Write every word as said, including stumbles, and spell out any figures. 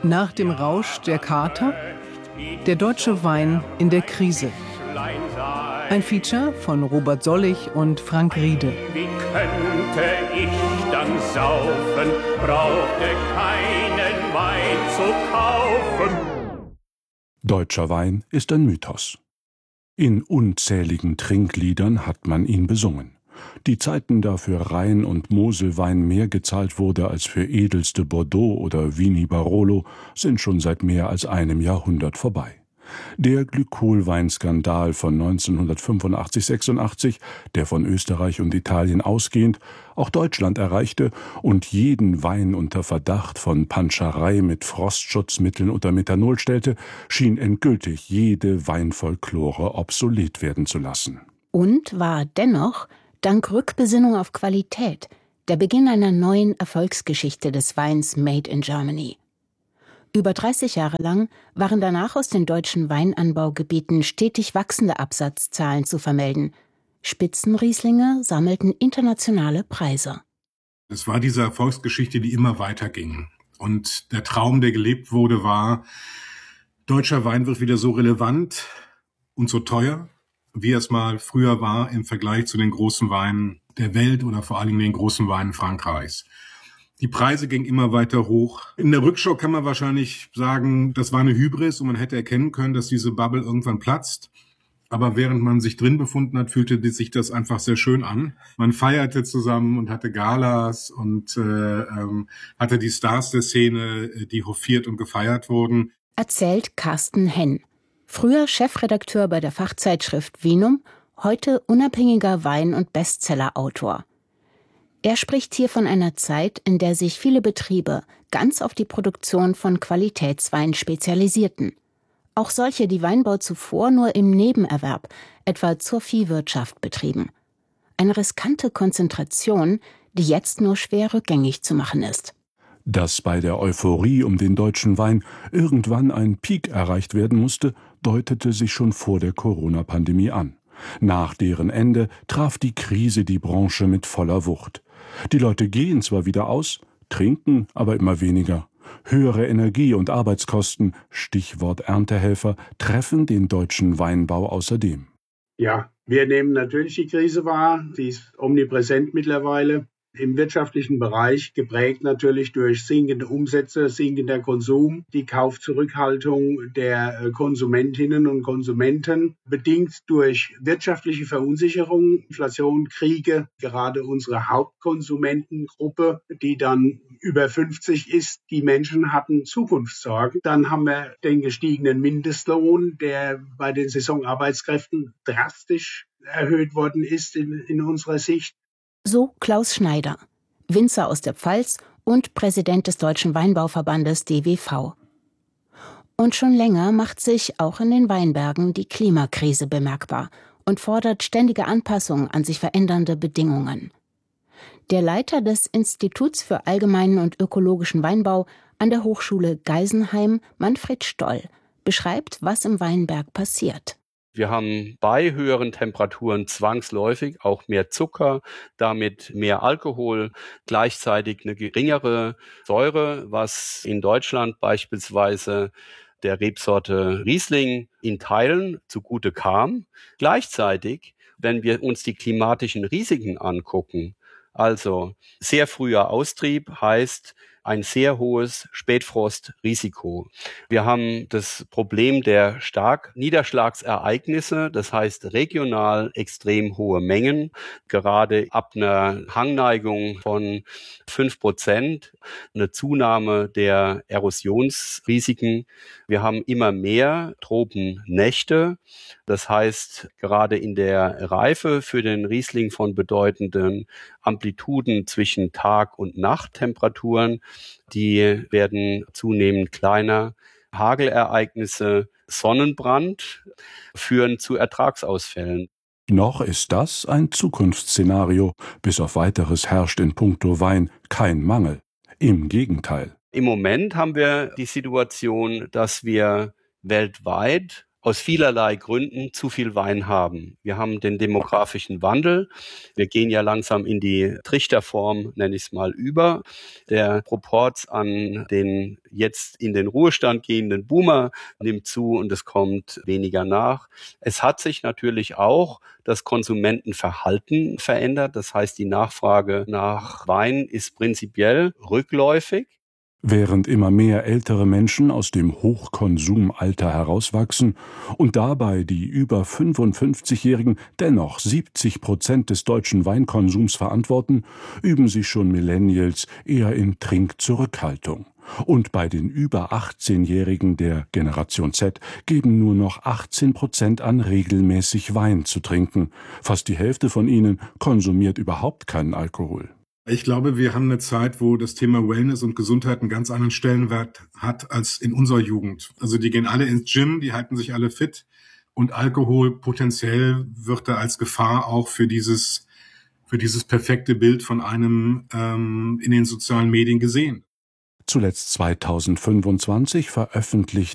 Nach dem Rausch der Kater, der deutsche Wein in der Krise. Ein Feature von Robert Sollig und Frank Riede. Wie könnte ich dann saufen, brauchte keinen Wein zu kaufen. Deutscher Wein ist ein Mythos. In unzähligen Trinkliedern hat man ihn besungen. Die Zeiten, da für Rhein- und Moselwein mehr gezahlt wurde als für edelste Bordeaux oder Vini Barolo, sind schon seit mehr als einem Jahrhundert vorbei. Der Glykolweinskandal von neunzehnhundertfünfundachtzig sechsundachtzig, der von Österreich und Italien ausgehend auch Deutschland erreichte und jeden Wein unter Verdacht von Panscherei mit Frostschutzmitteln oder Methanol stellte, schien endgültig jede Weinfolklore obsolet werden zu lassen. Und war dennoch, dank Rückbesinnung auf Qualität, der Beginn einer neuen Erfolgsgeschichte des Weins Made in Germany. Über dreißig Jahre lang waren danach aus den deutschen Weinanbaugebieten stetig wachsende Absatzzahlen zu vermelden. Spitzenrieslinge sammelten internationale Preise. Es war diese Erfolgsgeschichte, die immer weiterging. Und der Traum, der gelebt wurde, war, deutscher Wein wird wieder so relevant und so teuer, wie es mal früher war im Vergleich zu den großen Weinen der Welt oder vor allen Dingen den großen Weinen Frankreichs. Die Preise gingen immer weiter hoch. In der Rückschau kann man wahrscheinlich sagen, das war eine Hybris und man hätte erkennen können, dass diese Bubble irgendwann platzt. Aber während man sich drin befunden hat, fühlte sich das einfach sehr schön an. Man feierte zusammen und hatte Galas und äh, ähm, hatte die Stars der Szene, die hofiert und gefeiert wurden. Erzählt Carsten Henn. Früher Chefredakteur bei der Fachzeitschrift Vinum, heute unabhängiger Wein- und Bestsellerautor. Er spricht hier von einer Zeit, in der sich viele Betriebe ganz auf die Produktion von Qualitätswein spezialisierten. Auch solche, die Weinbau zuvor nur im Nebenerwerb, etwa zur Viehwirtschaft, betrieben. Eine riskante Konzentration, die jetzt nur schwer rückgängig zu machen ist. Dass bei der Euphorie um den deutschen Wein irgendwann ein Peak erreicht werden musste, deutete sich schon vor der Corona-Pandemie an. Nach deren Ende traf die Krise die Branche mit voller Wucht. Die Leute gehen zwar wieder aus, trinken aber immer weniger. Höhere Energie- und Arbeitskosten, Stichwort Erntehelfer, treffen den deutschen Weinbau außerdem. Ja, wir nehmen natürlich die Krise wahr. Sie ist omnipräsent mittlerweile. Im wirtschaftlichen Bereich geprägt natürlich durch sinkende Umsätze, sinkender Konsum, die Kaufzurückhaltung der Konsumentinnen und Konsumenten, bedingt durch wirtschaftliche Verunsicherung, Inflation, Kriege. Gerade unsere Hauptkonsumentengruppe, die dann über fünfzig ist, die Menschen hatten Zukunftssorgen. Dann haben wir den gestiegenen Mindestlohn, der bei den Saisonarbeitskräften drastisch erhöht worden ist in, in unserer Sicht. So Klaus Schneider, Winzer aus der Pfalz und Präsident des Deutschen Weinbauverbandes D W V. Und schon länger macht sich auch in den Weinbergen die Klimakrise bemerkbar und fordert ständige Anpassung an sich verändernde Bedingungen. Der Leiter des Instituts für allgemeinen und ökologischen Weinbau an der Hochschule Geisenheim, Manfred Stoll, beschreibt, was im Weinberg passiert. Wir haben bei höheren Temperaturen zwangsläufig auch mehr Zucker, damit mehr Alkohol, gleichzeitig eine geringere Säure, was in Deutschland beispielsweise der Rebsorte Riesling in Teilen zugute kam. Gleichzeitig, wenn wir uns die klimatischen Risiken angucken, also sehr früher Austrieb heißt ein sehr hohes Spätfrostrisiko. Wir haben das Problem der Starkniederschlagsereignisse, das heißt regional extrem hohe Mengen, gerade ab einer Hangneigung von fünf Prozent, eine Zunahme der Erosionsrisiken. Wir haben immer mehr Tropennächte, das heißt gerade in der Reife für den Riesling von bedeutenden Amplituden zwischen Tag- und Nachttemperaturen. Die werden zunehmend kleiner. Hagelereignisse, Sonnenbrand führen zu Ertragsausfällen. Noch ist das ein Zukunftsszenario. Bis auf Weiteres herrscht in puncto Wein kein Mangel. Im Gegenteil. Im Moment haben wir die Situation, dass wir weltweit aus vielerlei Gründen zu viel Wein haben. Wir haben den demografischen Wandel. Wir gehen ja langsam in die Trichterform, nenne ich es mal, über. Der Proporz an den jetzt in den Ruhestand gehenden Boomer nimmt zu und es kommt weniger nach. Es hat sich natürlich auch das Konsumentenverhalten verändert. Das heißt, die Nachfrage nach Wein ist prinzipiell rückläufig. Während immer mehr ältere Menschen aus dem Hochkonsumalter herauswachsen und dabei die über fünfundfünfzigjährigen dennoch siebzig Prozent des deutschen Weinkonsums verantworten, üben sich schon Millennials eher in Trinkzurückhaltung. Und bei den über achtzehnjährigen der Generation Z geben nur noch achtzehn Prozent an, regelmäßig Wein zu trinken. Fast die Hälfte von ihnen konsumiert überhaupt keinen Alkohol. Ich glaube, wir haben eine Zeit, wo das Thema Wellness und Gesundheit einen ganz anderen Stellenwert hat als in unserer Jugend. Also die gehen alle ins Gym, die halten sich alle fit und Alkohol potenziell wird da als Gefahr auch für dieses für dieses perfekte Bild von einem ähm, in den sozialen Medien gesehen. Zuletzt zweitausendfünfundzwanzig veröffentlicht